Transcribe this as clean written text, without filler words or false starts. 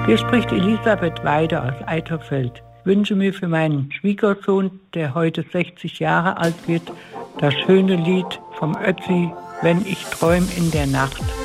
Hier spricht Elisabeth Weide aus Eiterfeld. Ich wünsche mir für meinen Schwiegersohn, der heute 60 Jahre alt wird, das schöne Lied vom Ötzi, Wenn ich träum in der Nacht.